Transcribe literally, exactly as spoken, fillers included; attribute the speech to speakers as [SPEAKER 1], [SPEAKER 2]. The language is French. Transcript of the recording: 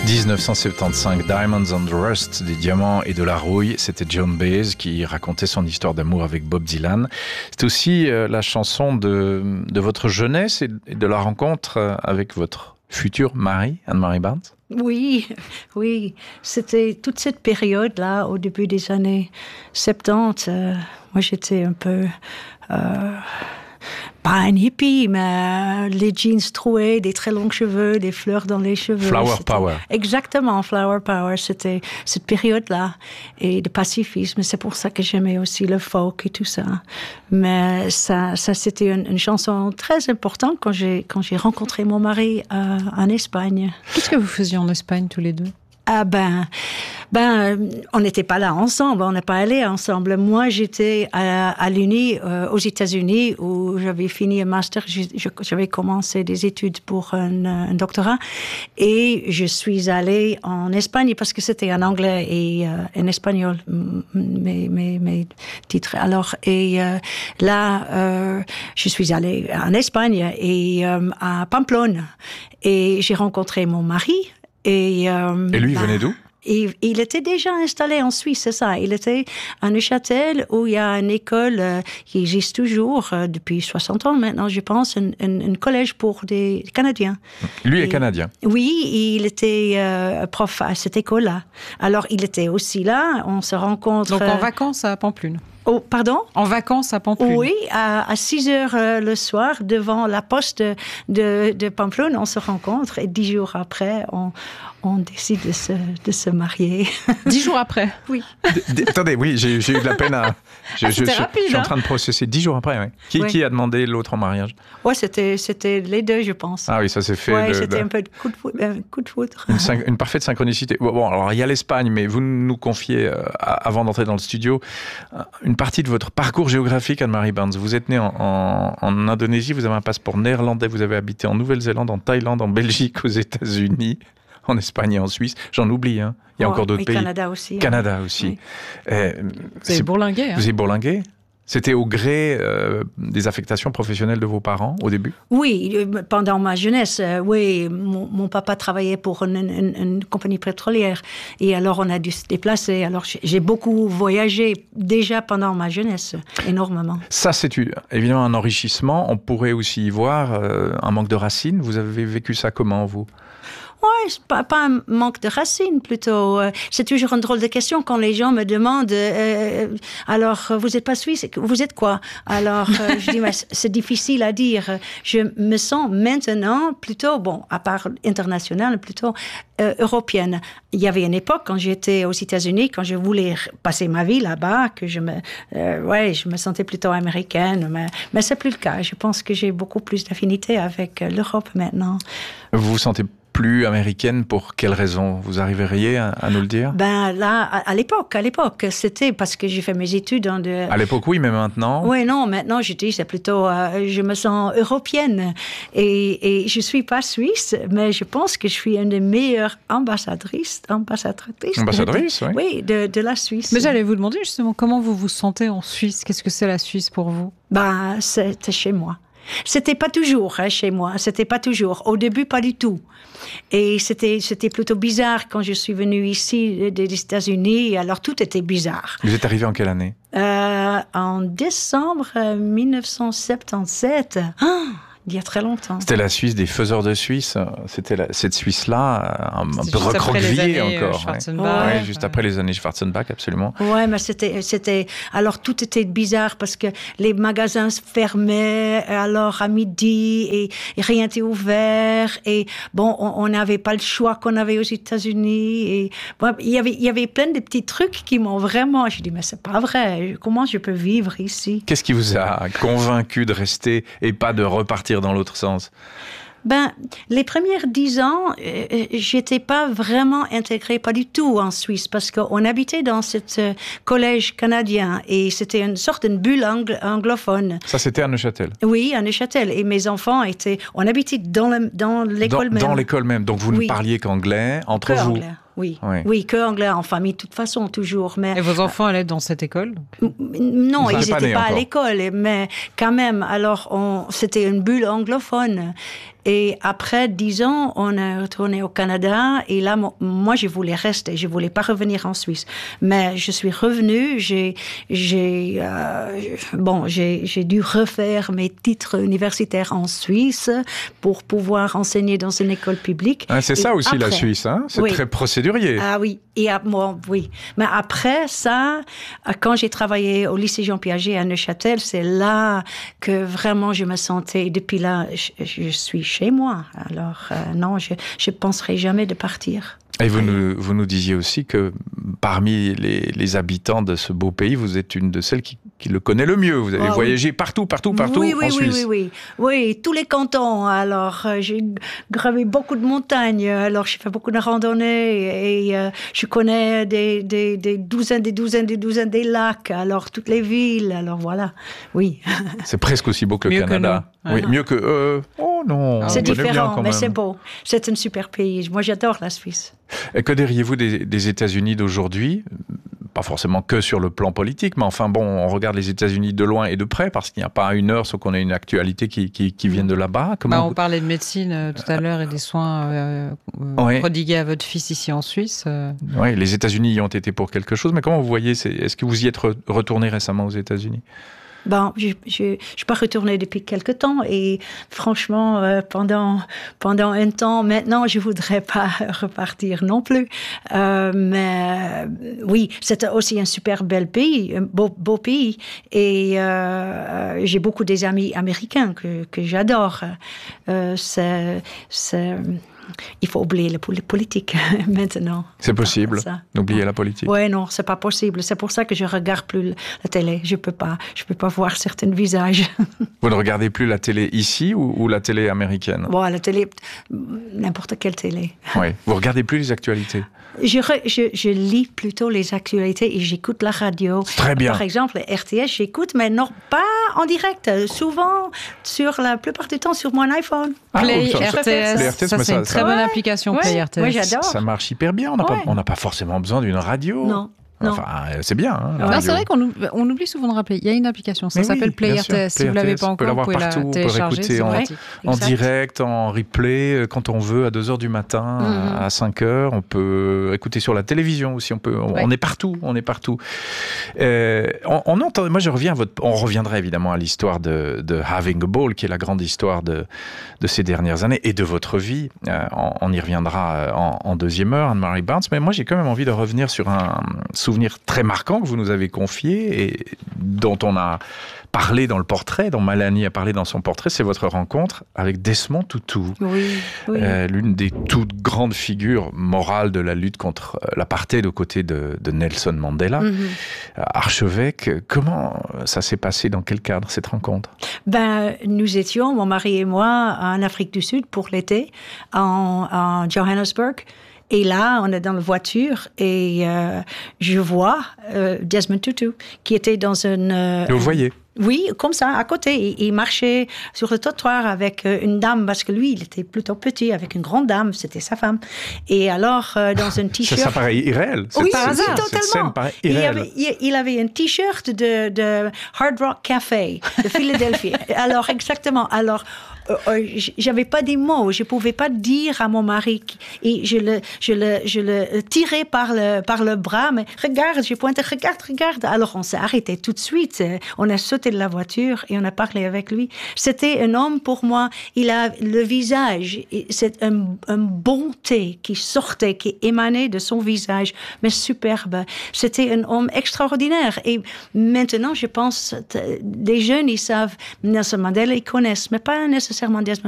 [SPEAKER 1] dix-neuf cent soixante-quinze, Diamonds and Rust, des diamants et de la rouille. C'était Joan Baez qui racontait son histoire d'amour avec Bob Dylan. C'est aussi euh, la chanson de, de votre jeunesse et de la rencontre avec votre futur mari, Anne-Marie Barnes.
[SPEAKER 2] Oui, oui. C'était toute cette période-là, au début des années soixante-dix. Euh, moi, j'étais un peu... Euh, pas un hippie, mais les jeans troués, des très longs cheveux, des fleurs dans les cheveux.
[SPEAKER 1] Flower
[SPEAKER 2] c'était
[SPEAKER 1] power.
[SPEAKER 2] Exactement, flower power. C'était cette période-là. Et de pacifisme. C'est pour ça que j'aimais aussi le folk et tout ça. Mais ça, ça c'était une, une chanson très importante quand j'ai, quand j'ai rencontré mon mari euh, en Espagne.
[SPEAKER 3] Qu'est-ce que vous faisiez en Espagne tous les deux ?
[SPEAKER 2] Ah ben, ben, on n'était pas là ensemble, on n'est pas allés ensemble. Moi, j'étais à, à l'Uni, euh, aux États-Unis, où j'avais fini un master, j'avais commencé des études pour un, un doctorat, et je suis allée en Espagne parce que c'était en anglais et euh, en espagnol, mes, mes, mes titres. Alors, et euh, là, euh, je suis allée en Espagne et euh, à Pamplone, et j'ai rencontré mon mari. Et, euh,
[SPEAKER 1] et lui, il
[SPEAKER 2] bah,
[SPEAKER 1] venait d'où ?
[SPEAKER 2] il, il était déjà installé en Suisse, c'est ça. Il était à Neuchâtel, où il y a une école euh, qui existe toujours, euh, depuis soixante ans maintenant, je pense, un, un, un collège pour des Canadiens.
[SPEAKER 1] Lui
[SPEAKER 2] et,
[SPEAKER 1] est canadien.
[SPEAKER 2] Oui, il était euh, prof à cette école-là. Alors, il était aussi là, on se rencontre...
[SPEAKER 3] Donc, en vacances à Pamplune.
[SPEAKER 2] Oh, pardon ?
[SPEAKER 3] En vacances à Pamplune.
[SPEAKER 2] Oui, à, à six heures euh, le soir, devant la poste de, de, de Pamplune, on se rencontre et dix jours après, on, on décide de se, de se marier.
[SPEAKER 3] Dix jours après ?
[SPEAKER 2] Oui.
[SPEAKER 1] D- d- attendez, oui, j'ai, j'ai eu de la peine à... Je,
[SPEAKER 3] ah,
[SPEAKER 1] je, je,
[SPEAKER 3] rapide,
[SPEAKER 1] je suis en
[SPEAKER 3] hein
[SPEAKER 1] train de processer. Dix jours après, oui. Qui,
[SPEAKER 2] oui.
[SPEAKER 1] qui a demandé l'autre en mariage ?
[SPEAKER 2] Ouais, c'était, c'était les deux, je pense.
[SPEAKER 1] Ah oui, ça s'est fait...
[SPEAKER 2] Ouais,
[SPEAKER 1] de,
[SPEAKER 2] c'était
[SPEAKER 1] de...
[SPEAKER 2] un peu de coup de foudre. Euh, coup de foudre.
[SPEAKER 1] Une, syn- une parfaite synchronicité. Bon, bon, alors il y a l'Espagne, mais vous nous confiez, euh, avant d'entrer dans le studio, une partie de votre parcours géographique, Anne-Marie Barnes. Vous êtes née en, en, en Indonésie, vous avez un passeport néerlandais, vous avez habité en Nouvelle-Zélande, en Thaïlande, en Belgique, aux États-Unis, en Espagne et en Suisse. J'en oublie, hein. Il y a
[SPEAKER 2] ouais,
[SPEAKER 1] encore d'autres
[SPEAKER 2] et
[SPEAKER 1] pays.
[SPEAKER 2] Canada aussi.
[SPEAKER 1] Canada
[SPEAKER 2] hein.
[SPEAKER 1] aussi.
[SPEAKER 2] Oui.
[SPEAKER 1] Euh,
[SPEAKER 3] vous avez bourlingué. Hein.
[SPEAKER 1] Vous avez bourlingué ? C'était au gré euh, des affectations professionnelles de vos parents, au début ?
[SPEAKER 2] Oui, pendant ma jeunesse, euh, oui, mon, mon papa travaillait pour une, une, une compagnie pétrolière. Et alors, on a dû se déplacer. Alors, j'ai beaucoup voyagé déjà pendant ma jeunesse, énormément.
[SPEAKER 1] Ça, c'est évidemment un enrichissement. On pourrait aussi y voir euh, un manque de racines. Vous avez vécu ça comment, vous ?
[SPEAKER 2] Oui, pas, pas un manque de racines, plutôt. C'est toujours une drôle de question quand les gens me demandent euh, « Alors, vous n'êtes pas suisse, vous êtes quoi ?» Alors, euh, je dis « Mais c'est difficile à dire. Je me sens maintenant plutôt, bon, à part internationale, plutôt euh, européenne. » Il y avait une époque, quand j'étais aux États-Unis, quand je voulais passer ma vie là-bas, que je me, euh, ouais, je me sentais plutôt américaine. Mais, mais c'est plus le cas. Je pense que j'ai beaucoup plus d'affinité avec l'Europe maintenant.
[SPEAKER 1] Vous vous sentez plus américaine, pour quelle raison ? Vous arriveriez à, à nous le dire ?
[SPEAKER 2] Ben là, à, à l'époque, à l'époque, c'était parce que j'ai fait mes études dans de...
[SPEAKER 1] À l'époque, oui, mais maintenant ?
[SPEAKER 2] Oui, non, maintenant, je dis, c'est plutôt, euh, je me sens européenne. Et, et je suis pas suisse, mais je pense que je suis une des meilleures ambassadrices, ambassadrices.
[SPEAKER 1] Ambassadrice,
[SPEAKER 2] de,
[SPEAKER 1] oui.
[SPEAKER 2] Oui, de, de la Suisse.
[SPEAKER 3] Mais j'allais vous demander justement, comment vous vous sentez en Suisse ? Qu'est-ce que c'est la Suisse pour vous ?
[SPEAKER 2] Ben, c'était chez moi. C'était pas toujours hein, chez moi, c'était pas toujours. Au début, pas du tout. Et c'était, c'était plutôt bizarre quand je suis venue ici des États-Unis. Alors, tout était bizarre.
[SPEAKER 1] Vous êtes arrivé en quelle année ?
[SPEAKER 2] euh, En décembre dix-neuf cent soixante-dix-sept. Ah, il y a très longtemps.
[SPEAKER 1] C'était la Suisse des faiseurs de Suisse. C'était la, cette Suisse-là, un, un peu recroquevillée encore.
[SPEAKER 3] Ouais.
[SPEAKER 1] Ouais.
[SPEAKER 2] Ouais.
[SPEAKER 1] Ouais, juste après les années Schwarzenbach, absolument.
[SPEAKER 2] Ouais, mais c'était, c'était, alors tout était bizarre parce que les magasins se fermaient, alors à midi, et, et rien n'était ouvert, et bon, on n'avait pas le choix qu'on avait aux États-Unis, et bon, il y avait, il y avait plein de petits trucs qui m'ont vraiment, je dis, mais c'est pas vrai, comment je peux vivre ici?
[SPEAKER 1] Qu'est-ce qui vous a convaincu de rester et pas de repartir dans l'autre sens?
[SPEAKER 2] Ben, les premières dix ans, euh, j'étais pas vraiment intégrée, pas du tout en Suisse, parce qu'on habitait dans ce euh, collège canadien et c'était une sorte de bulle angl- anglophone.
[SPEAKER 1] Ça, c'était à Neuchâtel?
[SPEAKER 2] Oui, à Neuchâtel. Et mes enfants étaient, on habitait dans, le, dans l'école
[SPEAKER 1] dans,
[SPEAKER 2] même.
[SPEAKER 1] Dans l'école même. Donc vous
[SPEAKER 2] oui.
[SPEAKER 1] ne parliez qu'anglais entre
[SPEAKER 2] que
[SPEAKER 1] vous?
[SPEAKER 2] Anglais. Oui,
[SPEAKER 1] oui,
[SPEAKER 2] oui, que anglais en famille, de toute façon, toujours. Mais
[SPEAKER 3] et vos enfants allaient dans cette école?
[SPEAKER 2] Non,
[SPEAKER 1] vous
[SPEAKER 2] ils n'étaient pas, pas à
[SPEAKER 1] encore.
[SPEAKER 2] l'école, mais quand même. Alors, on, c'était une bulle anglophone. Et après dix ans, on est retourné au Canada. Et là, moi, je voulais rester. Je voulais pas revenir en Suisse. Mais je suis revenue. J'ai, j'ai, euh, bon, j'ai, j'ai dû refaire mes titres universitaires en Suisse pour pouvoir enseigner dans une école publique.
[SPEAKER 1] Ah, c'est et ça aussi
[SPEAKER 2] après,
[SPEAKER 1] la Suisse, hein? C'est
[SPEAKER 2] oui.
[SPEAKER 1] très procédurier.
[SPEAKER 2] Ah oui, et à, bon, oui. Mais après ça, quand j'ai travaillé au lycée Jean Piaget à Neuchâtel, c'est là que vraiment je me sentais. Depuis là, je, je suis chez moi. Alors euh, non, je ne penserai jamais de partir.
[SPEAKER 1] Et vous nous, vous nous disiez aussi que parmi les, les habitants de ce beau pays, vous êtes une de celles qui, qui le connaît le mieux. Vous avez oh, voyagé oui. partout, partout, partout
[SPEAKER 2] oui, oui,
[SPEAKER 1] en
[SPEAKER 2] oui,
[SPEAKER 1] Suisse.
[SPEAKER 2] Oui, oui, oui. Oui, tous les cantons. Alors, euh, j'ai gravé beaucoup de montagnes. Alors, j'ai fait beaucoup de randonnées. Et euh, je connais des, des, des douzaines, des douzaines, des douzaines des lacs. Alors, toutes les villes. Alors, voilà. Oui.
[SPEAKER 1] C'est presque aussi beau que
[SPEAKER 3] mieux
[SPEAKER 1] le Canada.
[SPEAKER 3] Que
[SPEAKER 1] oui, mieux que... Euh, oh non.
[SPEAKER 2] C'est différent, mais
[SPEAKER 1] même.
[SPEAKER 2] c'est beau. C'est un super pays. Moi, j'adore la Suisse.
[SPEAKER 1] Et que diriez-vous des, des États-Unis d'aujourd'hui ? Pas forcément que sur le plan politique, mais enfin bon, on regarde les États-Unis de loin et de près, parce qu'il n'y a pas une heure sans qu'on ait une actualité qui, qui, qui vienne de là-bas. Comment
[SPEAKER 3] bah,
[SPEAKER 1] vous...
[SPEAKER 3] On parlait de médecine euh, tout à l'heure et des soins euh,
[SPEAKER 1] oui.
[SPEAKER 3] prodigués à votre fils ici en Suisse. Euh...
[SPEAKER 1] Oui, les États-Unis y ont été pour quelque chose, mais comment vous voyez, c'est... est-ce que vous y êtes re- retourné récemment aux États-Unis ?
[SPEAKER 2] Bon, je ne suis pas retournée depuis quelque temps et franchement, euh, pendant, pendant un temps, maintenant, je ne voudrais pas repartir non plus. Euh, mais euh, oui, c'est aussi un super bel pays, un beau, beau pays. Et euh, j'ai beaucoup des amis américains que, que j'adore. Euh, c'est... c'est Il faut oublier la politique maintenant.
[SPEAKER 1] C'est possible d'oublier la politique.
[SPEAKER 2] Oui, non, c'est pas possible. C'est pour ça que je regarde plus la télé. Je peux pas, je peux pas voir certains visages.
[SPEAKER 1] Vous ne regardez plus la télé ici ou, ou la télé américaine ?
[SPEAKER 2] Bon, la télé, n'importe quelle télé.
[SPEAKER 1] Oui. Vous regardez plus les actualités ?
[SPEAKER 2] Je, re, je, je lis plutôt les actualités et j'écoute la radio.
[SPEAKER 1] Très bien.
[SPEAKER 2] Par exemple, R T S, j'écoute, mais non pas en direct. Souvent, sur la plupart du temps, sur mon iPhone.
[SPEAKER 3] Ah, Play
[SPEAKER 1] ça,
[SPEAKER 3] R T S,
[SPEAKER 1] Play R T S,
[SPEAKER 3] ça, ça c'est une très
[SPEAKER 2] ouais.
[SPEAKER 3] bonne application,
[SPEAKER 2] ouais.
[SPEAKER 3] Play R T S.
[SPEAKER 2] Moi, j'adore.
[SPEAKER 1] Ça marche hyper bien. On n'a
[SPEAKER 2] ouais.
[SPEAKER 1] pas, pas forcément besoin d'une radio.
[SPEAKER 2] Non. Non.
[SPEAKER 1] Enfin, c'est bien. Hein,
[SPEAKER 3] non, c'est vrai qu'on oublie, on oublie souvent de rappeler. Il y a une application, ça Mais s'appelle oui, Play R T S. Si vous ne l'avez pas encore, vous pouvez
[SPEAKER 1] partout,
[SPEAKER 3] la télécharger.
[SPEAKER 1] On peut l'écouter en, en direct, en replay, quand on veut, à deux heures du matin, mm-hmm. à cinq heures. On peut écouter sur la télévision aussi. On, peut, on, ouais. on est partout. On est partout. Euh, on, on entend, moi, je reviens à votre, on reviendra évidemment à l'histoire de, de Having a Ball, qui est la grande histoire de, de ces dernières années et de votre vie. Euh, on, on y reviendra en, en deuxième heure, Anne-Marie Barnes. Mais moi, j'ai quand même envie de revenir sur un souvenir très marquant que vous nous avez confié et dont on a parlé dans le portrait, dont Mélanie a parlé dans son portrait, c'est votre rencontre avec Desmond Tutu,
[SPEAKER 2] oui, oui.
[SPEAKER 1] Euh, l'une des toutes grandes figures morales de la lutte contre l'apartheid aux côtés de, de Nelson Mandela, mm-hmm. archevêque. Comment ça s'est passé, dans quel cadre cette rencontre ?
[SPEAKER 2] Ben, nous étions, mon mari et moi, en Afrique du Sud pour l'été, en, en Johannesburg. Et là, on est dans la voiture et euh, je vois euh, Desmond Tutu qui était dans une... Euh,
[SPEAKER 1] Vous voyez ?
[SPEAKER 2] Oui, comme ça, à côté. Il, il marchait sur le trottoir avec une dame, parce que lui, il était plutôt petit, avec une grande dame, c'était sa femme. Et alors, euh, dans un t-shirt...
[SPEAKER 1] Ça, ça paraît irréel.
[SPEAKER 2] Oui,
[SPEAKER 1] par
[SPEAKER 2] hasard.
[SPEAKER 1] Cette
[SPEAKER 2] Totalement.
[SPEAKER 1] scène paraît irréel.
[SPEAKER 2] Il avait, il, il avait un t-shirt de, de Hard Rock Café, de Philadelphie. Alors, exactement. Alors... Euh, j'avais pas des mots, je pouvais pas dire à mon mari et je le, je le, je le tirais par le, par le bras, mais regarde, je pointais, regarde, regarde. Alors on s'est arrêté tout de suite, on a sauté de la voiture et on a parlé avec lui. C'était un homme pour moi, il a le visage, c'est un, une bonté qui sortait, qui émanait de son visage, mais superbe. C'était un homme extraordinaire et maintenant je pense, les jeunes ils savent Nelson Mandela, ils connaissent, mais pas nécessairement Desmond